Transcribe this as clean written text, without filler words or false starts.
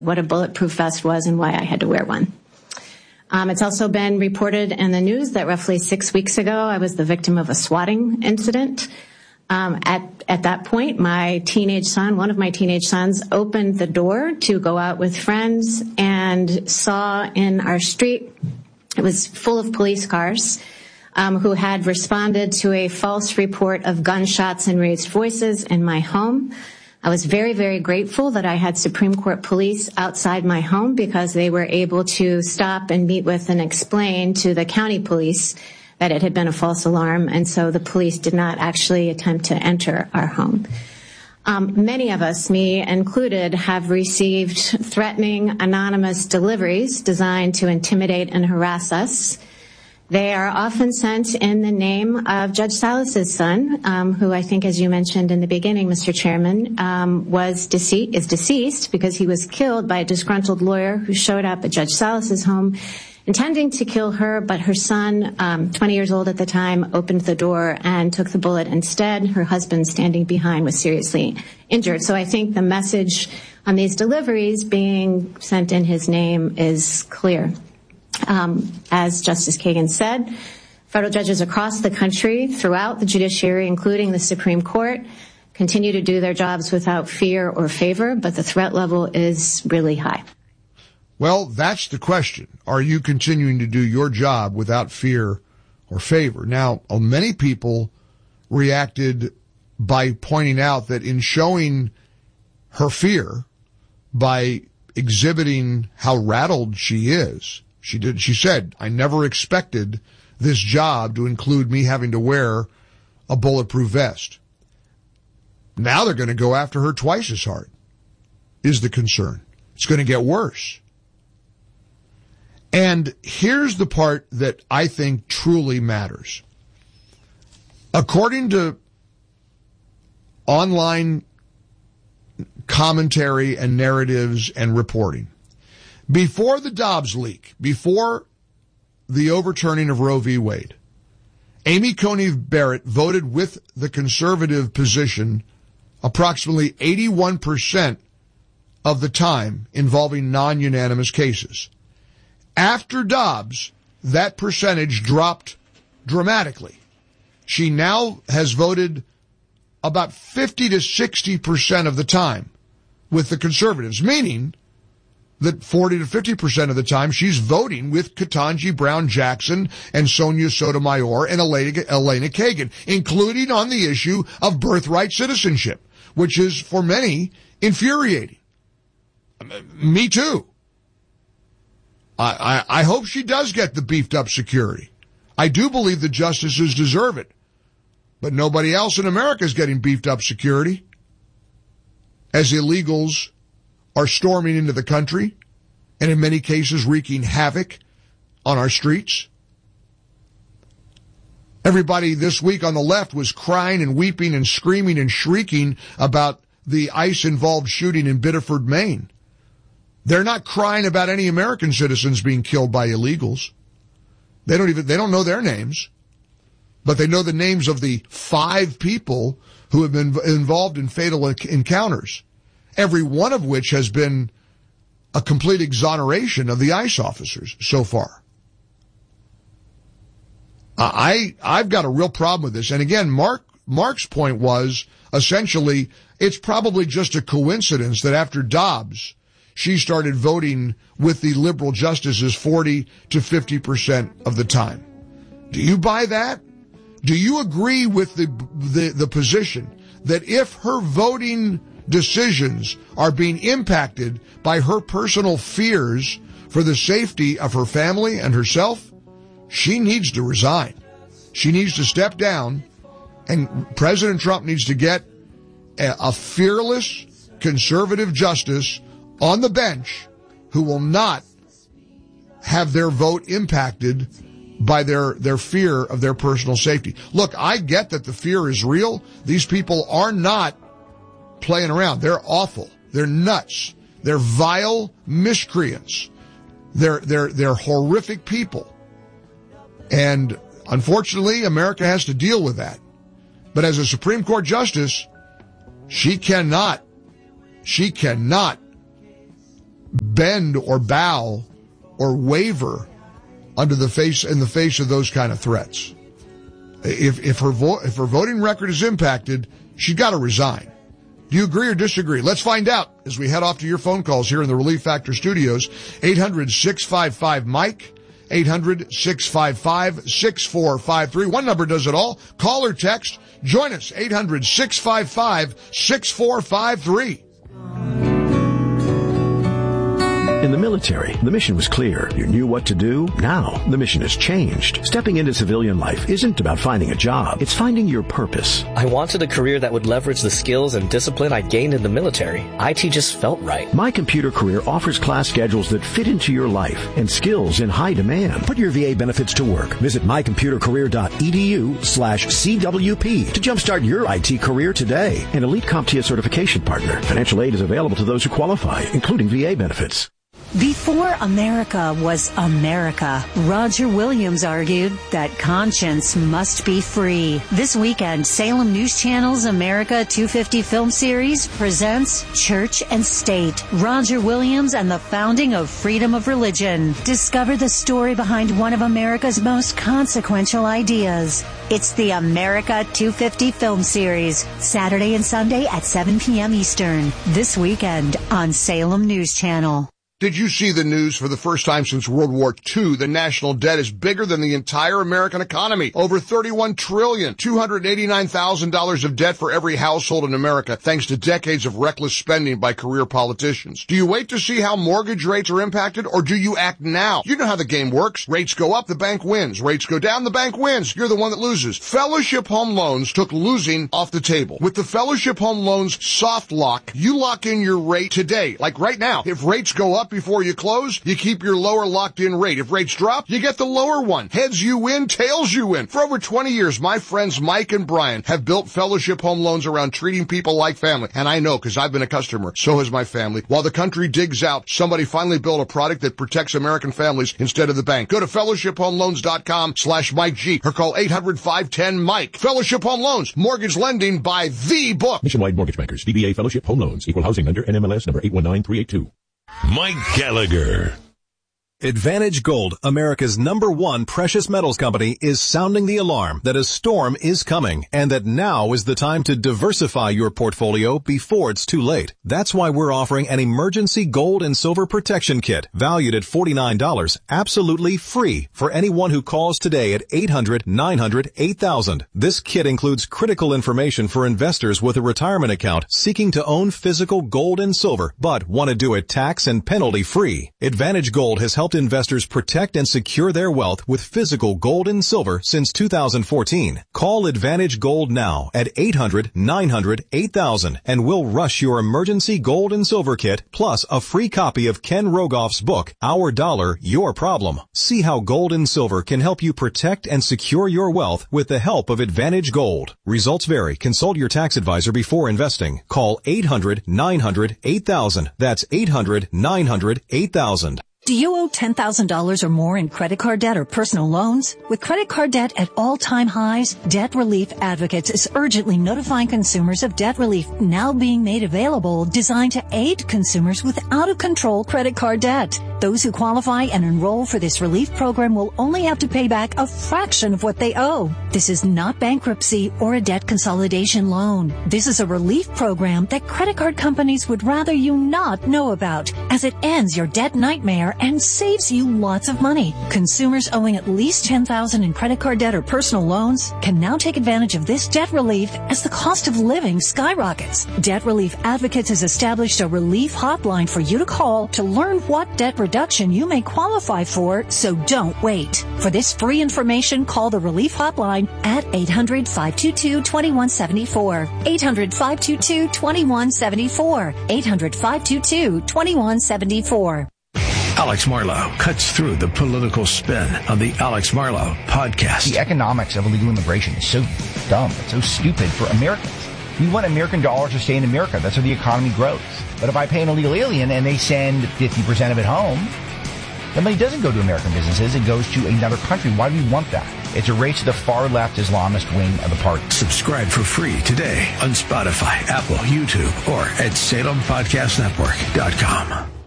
what a bulletproof vest was and why I had to wear one. It's also been reported in the news that roughly 6 weeks ago, I was the victim of a swatting incident. At that point, one of my teenage sons, opened the door to go out with friends and saw in our street, it was full of police cars, who had responded to a false report of gunshots and raised voices in my home. I was very, very grateful that I had Supreme Court police outside my home because they were able to stop and meet with and explain to the county police that it had been a false alarm, and so the police did not actually attempt to enter our home. Many of us, me included, have received threatening anonymous deliveries designed to intimidate and harass us. They are often sent in the name of Judge Salas's son, who I think, as you mentioned in the beginning, Mr. Chairman, is deceased because he was killed by a disgruntled lawyer who showed up at Judge Salas's home intending to kill her, but her son, 20 years old at the time, opened the door and took the bullet instead. Her husband, standing behind, was seriously injured. So I think the message on these deliveries being sent in his name is clear. As Justice Kagan said, federal judges across the country, throughout the judiciary, including the Supreme Court, continue to do their jobs without fear or favor, but the threat level is really high. Well, that's the question. Are you continuing to do your job without fear or favor? Now, many people reacted by pointing out that in showing her fear, by exhibiting how rattled she is, she said, I never expected this job to include me having to wear a bulletproof vest. Now they're going to go after her twice as hard, is the concern. It's going to get worse. And here's the part that I think truly matters. According to online commentary and narratives and reporting, before the Dobbs leak, before the overturning of Roe v. Wade, Amy Coney Barrett voted with the conservative position approximately 81% of the time involving non-unanimous cases. After Dobbs, that percentage dropped dramatically. She now has voted about 50 to 60% of the time with the conservatives, meaning that 40 to 50% of the time she's voting with Ketanji Brown Jackson and Sonia Sotomayor and Elena Kagan, including on the issue of birthright citizenship, which is for many infuriating. Me too. I hope she does get the beefed up security. I do believe the justices deserve it. But nobody else in America is getting beefed up security as illegals are storming into the country and in many cases wreaking havoc on our streets. Everybody this week on the left was crying and weeping and screaming and shrieking about the ICE-involved shooting in Biddeford, Maine. They're not crying about any American citizens being killed by illegals. They don't know their names, but they know the names of the 5 people who have been involved in fatal encounters, every one of which has been a complete exoneration of the ICE officers so far. I've got a real problem with this. And again, Mark's point was essentially it's probably just a coincidence that after Dobbs, she started voting with the liberal justices 40 to 50% of the time. Do you buy that? Do you agree with the position that if her voting decisions are being impacted by her personal fears for the safety of her family and herself, she needs to resign. She needs to step down, and President Trump needs to get a fearless conservative justice on the bench who will not have their vote impacted by their fear of their personal safety. Look, I get that the fear is real. These people are not playing around. They're awful. They're nuts. They're vile miscreants. They're horrific people. And unfortunately, America has to deal with that. But as a Supreme Court justice, she cannot bend or bow or waver in the face of those kind of threats. If her voting record is impacted, she's got to resign. Do you agree or disagree? Let's find out as we head off to your phone calls here in the Relief Factor studios. 800-655-MIKE, 800-655-6453. One number does it all. Call or text. Join us, 800-655-6453. In the military, the mission was clear. You knew what to do. Now, the mission has changed. Stepping into civilian life isn't about finding a job. It's finding your purpose. I wanted a career that would leverage the skills and discipline I gained in the military. IT just felt right. My Computer Career offers class schedules that fit into your life and skills in high demand. Put your VA benefits to work. Visit mycomputercareer.edu/CWP to jumpstart your IT career today. An elite CompTIA certification partner. Financial aid is available to those who qualify, including VA benefits. Before America was America, Roger Williams argued that conscience must be free. This weekend, Salem News Channel's America 250 film series presents Church and State, Roger Williams and the Founding of Freedom of Religion. Discover the story behind one of America's most consequential ideas. It's the America 250 film series, Saturday and Sunday at 7 p.m. Eastern. This weekend on Salem News Channel. Did you see the news? For the first time since World War II, the national debt is bigger than the entire American economy. Over $31 trillion, $289,000 of debt for every household in America, thanks to decades of reckless spending by career politicians. Do you wait to see how mortgage rates are impacted, or do you act now? You know how the game works. Rates go up, the bank wins. Rates go down, the bank wins. You're the one that loses. Fellowship Home Loans took losing off the table. With the Fellowship Home Loans soft lock, you lock in your rate today. Like right now, if rates go up before you close, you keep your lower locked-in rate. If rates drop, you get the lower one. Heads you win, tails you win. For over 20 years, my friends Mike and Brian have built Fellowship Home Loans around treating people like family. And I know, because I've been a customer. So has my family. While the country digs out, somebody finally built a product that protects American families instead of the bank. Go to fellowshiphomeloans.com/Mike G or call 800-510-MIKE. Fellowship Home Loans, mortgage lending by the book. Nationwide Mortgage Bankers, DBA Fellowship Home Loans, Equal Housing Lender, NMLS number 819382. Mike Gallagher. Advantage Gold, America's #1 precious metals company, is sounding the alarm that a storm is coming and that now is the time to diversify your portfolio before it's too late. That's why we're offering an emergency gold and silver protection kit valued at $49, absolutely free for anyone who calls today at 800-900-8000. This kit includes critical information for investors with a retirement account seeking to own physical gold and silver but want to do it tax and penalty free. Advantage Gold has helped investors protect and secure their wealth with physical gold and silver since 2014. Call Advantage Gold now at 800-900-8000 and we'll rush your emergency gold and silver kit plus a free copy of Ken Rogoff's book, Our Dollar, Your Problem. See how gold and silver can help you protect and secure your wealth with the help of Advantage Gold. Results vary. Consult your tax advisor before investing. Call 800-900-8000. That's 800-900-8000. Do you owe $10,000 or more in credit card debt or personal loans? With credit card debt at all-time highs, Debt Relief Advocates is urgently notifying consumers of debt relief now being made available, designed to aid consumers with out-of-control credit card debt. Those who qualify and enroll for this relief program will only have to pay back a fraction of what they owe. This is not bankruptcy or a debt consolidation loan. This is a relief program that credit card companies would rather you not know about, as it ends your debt nightmare and saves you lots of money. Consumers owing at least $10,000 in credit card debt or personal loans can now take advantage of this debt relief as the cost of living skyrockets. Debt Relief Advocates has established a relief hotline for you to call to learn what debt reduction you may qualify for, so don't wait. For this free information, call the relief hotline at 800-522-2174. 800-522-2174. 800-522-2174. Alex Marlow cuts through the political spin on the Alex Marlow podcast. The economics of illegal immigration is so dumb. It's so stupid for Americans. We want American dollars to stay in America. That's how the economy grows. But if I pay an illegal alien and they send 50% of it home, the money doesn't go to American businesses. It goes to another country. Why do we want that? It's a race to the far-left Islamist wing of the party. Subscribe for free today on Spotify, Apple, YouTube, or at SalemPodcastNetwork.com.